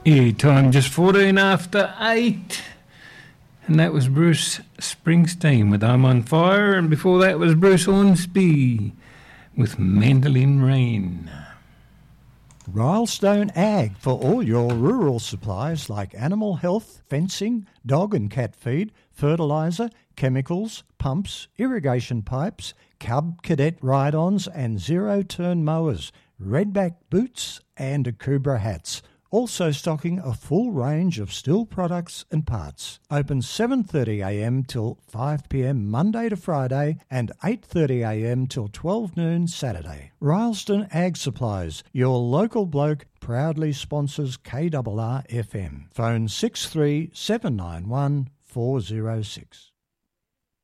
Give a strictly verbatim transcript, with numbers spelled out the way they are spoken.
Yeah, time just fourteen after eight. And that was Bruce Springsteen with I'm on Fire. And before that was Bruce Hornsby with Mandolin Rain. Rylestone Ag for all your rural supplies like animal health, fencing, dog and cat feed, fertiliser, chemicals, pumps, irrigation pipes, Cub Cadet ride-ons and zero-turn mowers, redback boots and Akubra hats. Also stocking a full range of Stihl products and parts. Open seven thirty a m till five p m Monday to Friday and eight thirty a m till twelve noon Saturday. Rylestone Ag Supplies, your local bloke, proudly sponsors K R R F M. Phone six three seven nine one four zero six.